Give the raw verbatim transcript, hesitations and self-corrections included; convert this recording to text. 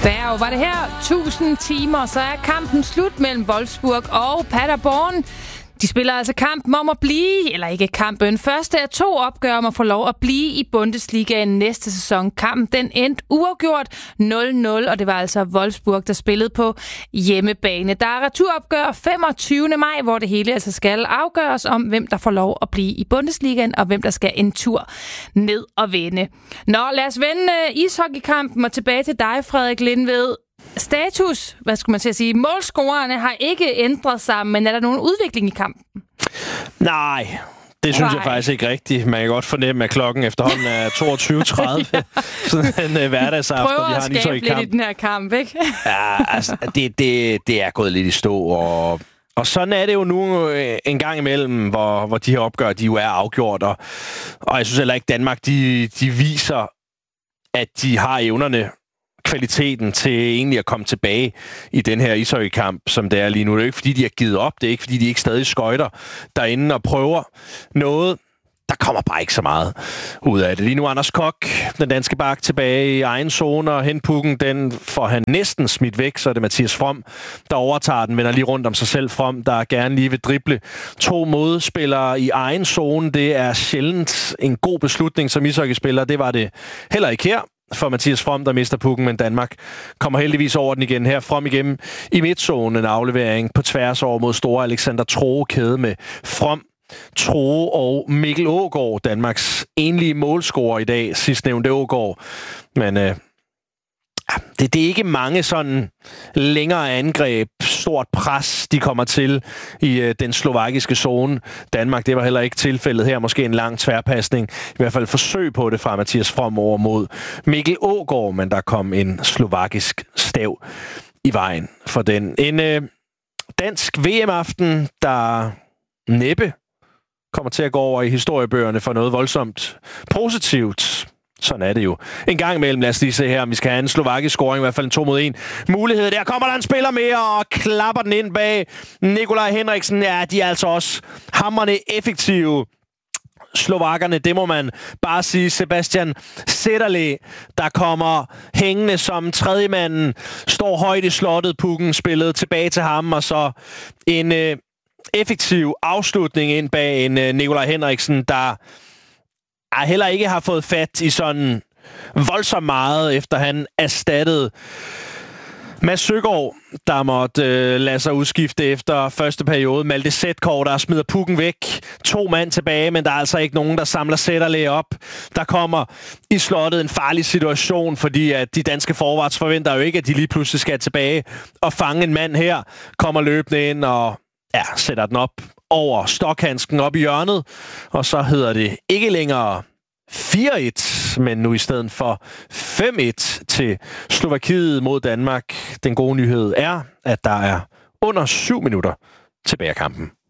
Der var det her tusind timer, så er kampen slut mellem Wolfsburg og Paderborn. De spiller altså kampen om at blive, eller ikke kampen, første af to opgør om at få lov at blive i Bundesligaen næste sæson. Kampen den endte uafgjort nul nul, og det var altså Wolfsburg, der spillede på hjemmebane. Der er returopgør femogtyvende maj, hvor det hele altså skal afgøres om, hvem der får lov at blive i Bundesligaen, og hvem der skal en tur ned og vinde. Nå, lad os vende ishockeykampen og tilbage til dig, Frederik Lindved. Status, hvad skulle man til at sige, målscorerne har ikke ændret sig, men er der nogen udvikling i kampen? Nej, det synes Nej. jeg faktisk ikke rigtigt. Man kan godt fornemme, at klokken efterhånden er toogtyve tredive. Sådan en uh, hverdagsaften, Prøver vi har en ishockeykamp. lidt i den her kamp, ikke? Ja, altså, det, det, det er gået lidt i stå, og... Og sådan er det jo nu en gang imellem, hvor, hvor de her opgør, de jo er afgjort. Og, og jeg synes heller ikke, Danmark, de, de viser, at de har evnerne, kvaliteten til egentlig at komme tilbage i den her ishockeykamp, som det er lige nu. Det er ikke, fordi de har givet op. Det er ikke, fordi de ikke stadig skøjter derinde og prøver noget. Der kommer bare ikke så meget ud af det. Lige nu Anders Kok, den danske bak, tilbage i egen zone, og henpukken, den får han næsten smidt væk, så er det Mathias From, der overtager den, vender lige rundt om sig selv. From, der gerne lige vil drible to modspillere i egen zone. Det er sjældent en god beslutning som ishockeyspiller. Det var det heller ikke her for Mathias From, der mister pukken, men Danmark kommer heldigvis over den igen her. From igennem i midtzonen, en aflevering på tværs over mod store Alexander Troe, kæde med From, Troe og Mikkel Aagaard, Danmarks enlige målscorer i dag, sidstnævnte Aagaard. Men øh, det, det er ikke mange sådan længere angreb, stort pres, de kommer til i øh, den slovakiske zone. Danmark, det var heller ikke tilfældet her. Måske en lang tværpasning. I hvert fald forsøg på det fra Mathias From over mod Mikkel Aagaard, men der kom en slovakisk stav i vejen for den. En øh, dansk V M-aften, der næppe kommer til at gå over i historiebøgerne for noget voldsomt positivt. Sådan er det jo. En gang imellem, lad os lige se her, om vi skal have en slovakisk scoring, i hvert fald en to mod en mulighed. Der kommer der en spiller mere og klapper den ind bag Nikolaj Henriksen. Ja, de er altså også hamrende effektive. Slovakkerne, det må man bare sige. Sebastian Zetterle, der kommer hængende som tredjemanden, står højt i slottet, pukken spillet tilbage til ham, og så en øh, effektiv afslutning ind bag en øh, Nikolaj Henriksen, der er heller ikke har fået fat i sådan voldsomt meget, efter han erstattede Mads Søgaard, der måtte øh, lade sig udskifte efter første periode. Malte Zetgaard, der smider pukken væk. To mand tilbage, men der er altså ikke nogen, der samler Zetterle op. Der kommer i slottet en farlig situation, fordi at de danske forwards forventer jo ikke, at de lige pludselig skal tilbage og fange en mand her. Kommer løbende ind og ja, sætter den op over stokhandsken op i hjørnet. Og så hedder det ikke længere fire et, men nu i stedet for fem et til Slovakiet mod Danmark. Den gode nyhed er, at der er under syv minutter tilbage af kampen.